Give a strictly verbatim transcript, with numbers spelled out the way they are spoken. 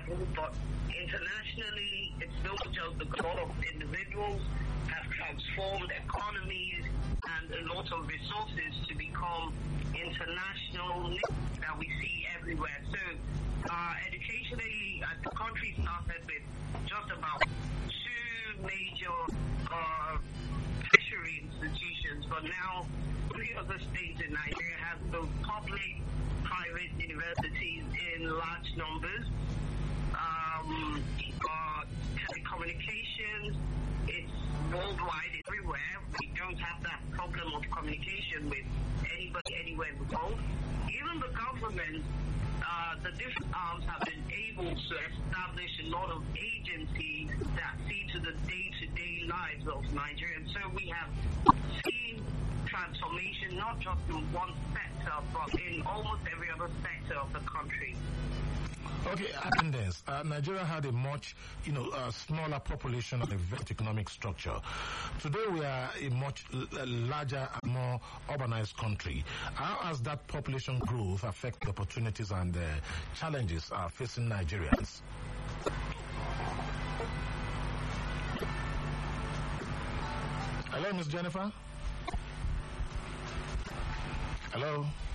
level, but internationally, it's not just the lot of individuals have transformed economies and a lot of resources to become international that we see everywhere. So, uh, educationally, uh, the country started with just about two major uh, tertiary institutions, but now three other states in Nigeria have both public, private universities in large numbers. Um, uh, telecommunications, it's worldwide everywhere. We don't have that problem of communication with anybody anywhere in the world. Even the government, uh, the different arms have been able to establish a lot of agencies that see to the day-to-day lives of Nigerians. So we have seen transformation not just in one sector, but in almost every other sector of the country. Okay, attendance. Uh, Nigeria had a much, you know, uh, smaller population and a vast economic structure. Today we are a much l- larger and more urbanized country. How has that population growth affected the opportunities and uh, challenges uh, facing Nigerians? Hello, Miss Jennifer? Hello?